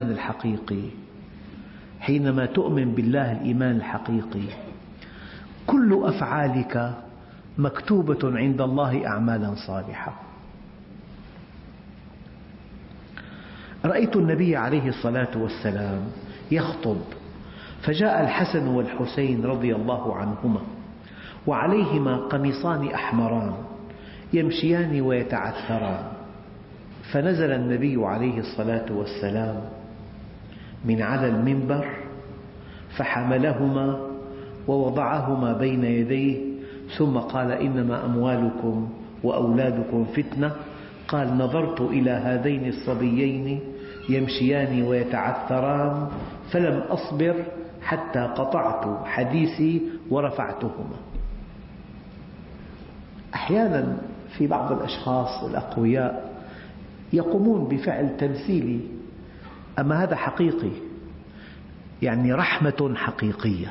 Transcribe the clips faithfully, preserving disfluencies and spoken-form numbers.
الحقيقي حينما تؤمن بالله الإيمان الحقيقي كل أفعالك مكتوبة عند الله أعمالا صالحة. رأيت النبي عليه الصلاة والسلام يخطب، فجاء الحسن والحسين رضي الله عنهما وعليهما قميصان أحمران يمشيان ويتعثران، فنزل النبي عليه الصلاة والسلام من على المنبر فحملهما ووضعهما بين يديه، ثم قال: إنما أموالكم وأولادكم فتنة. قال: نظرت إلى هذين الصبيين يمشيان ويتعثران فلم أصبر حتى قطعت حديثي ورفعتهما. أحيانا في بعض الأشخاص الأقوياء يقومون بفعل تمثيلي، أما هذا حقيقي، يعني رحمة حقيقية.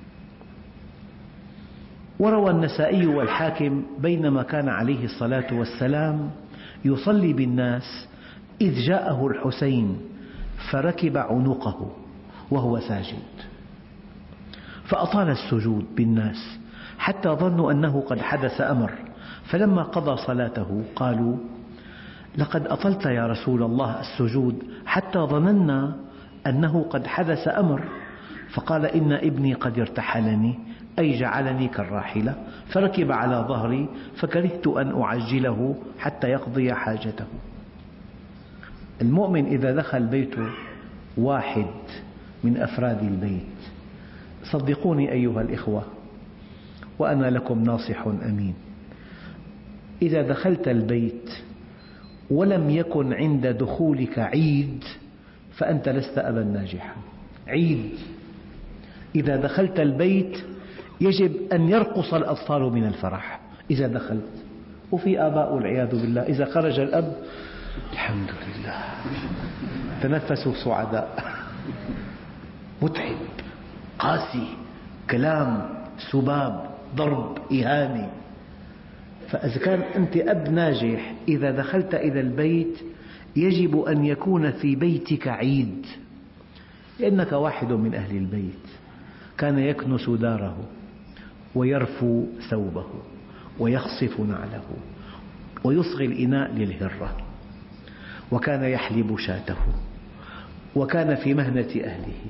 وروى النسائي والحاكم بينما كان عليه الصلاة والسلام يصلي بالناس إذ جاءه الحسين فركب عنقه وهو ساجد، فأطال السجود بالناس حتى ظنوا أنه قد حدث أمر، فلما قضى صلاته قالوا: لقد أطلت يا رسول الله السجود حتى ظننا أنه قد حدث أمر. فقال: إن ابني قد ارتحلني، أي جعلني كالراحلة، فركب على ظهري فكرهت أن أعجله حتى يقضي حاجته. المؤمن إذا دخل بيته واحد من أفراد البيت، صدقوني أيها الإخوة وأنا لكم ناصح أمين، إذا دخلت البيت ولم يكن عند دخولك عيد فأنت لست أبا ناجحا. عيد، إذا دخلت البيت يجب أن يرقص الأطفال من الفرح إذا دخلت، وفي آباء والعياذ بالله إذا خرج الأب الحمد لله تنفسوا سعداء، متعب، قاسي، كلام، سباب، ضرب، إهانة. فإذا كان أنت أب ناجح إذا دخلت إلى البيت يجب أن يكون في بيتك عيد، لأنك واحد من أهل البيت. كان يكنس داره ويرفو ثوبه ويخصف نعله ويصغي الإناء للهرة، وكان يحلب شاته، وكان في مهنة أهله.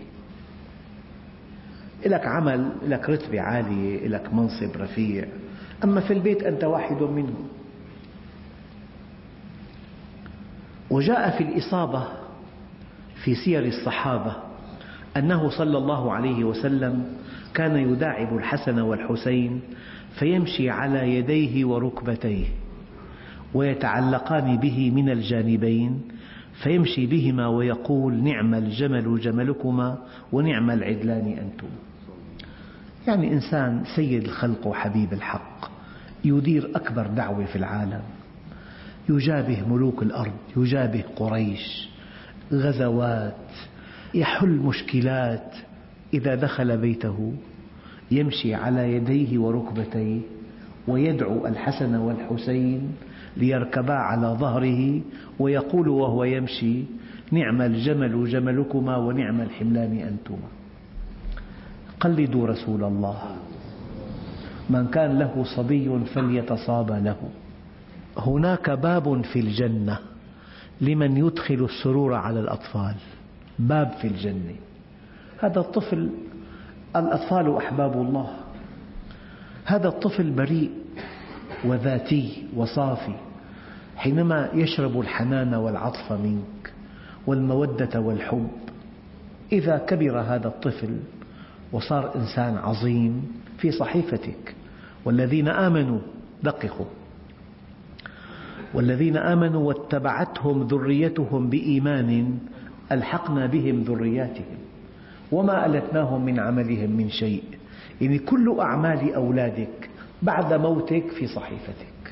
لك عمل، لك رتبة عالية، لك منصب رفيع، أما في البيت أنت واحد منهم. وجاء في الإصابة في سير الصحابة أنه صلى الله عليه وسلم كان يداعب الحسن والحسين فيمشي على يديه وركبتيه ويتعلقان به من الجانبين، فيمشي بهما ويقول: نعم الجمل جملكما ونعم العدلان أنتم. يعني إنسان سيد الخلق وحبيب الحق، يدير أكبر دعوة في العالم، يجابه ملوك الأرض، يجابه قريش، غزوات، يحل مشكلات. إذا دخل بيته يمشي على يديه وركبتيه ويدعو الحسن والحسين ليركبا على ظهره ويقول وهو يمشي: نعم الجمل جملكما ونعم الحملان أنتما. قلدوا رسول الله، من كان له صبي فليتصابى له. هناك باب في الجنة لمن يدخل السرور على الأطفال، باب في الجنة. هذا الطفل، الأطفال أحباب الله، هذا الطفل بريء وذاتي وصافي، حينما يشرب الحنان والعطف منك والمودة والحب، إذا كبر هذا الطفل وصار إنسان عظيم في صحيفتك: والذين آمنوا، دققوا، والذين آمنوا واتبعتهم ذريتهم بإيمان ألحقنا بهم ذرياتهم وما ألتناهم من عملهم من شيء. يعني كل أعمال أولادك بعد موتك في صحيفتك.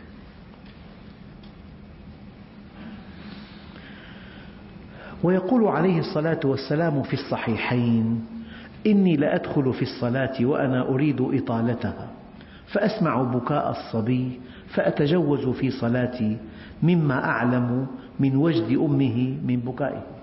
ويقول عليه الصلاة والسلام في الصحيحين: إني لأدخل في الصلاة وأنا أريد إطالتها فأسمع بكاء الصبي فأتجوز في صلاتي مما أعلم من وجد أمه من بكائه.